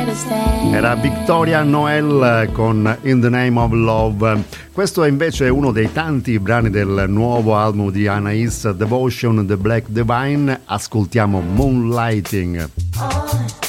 Era Victoria Noel con In the Name of Love. Questo è invece uno dei tanti brani del nuovo album di Anais, Devotion, The Black Divine. Ascoltiamo Moonlighting.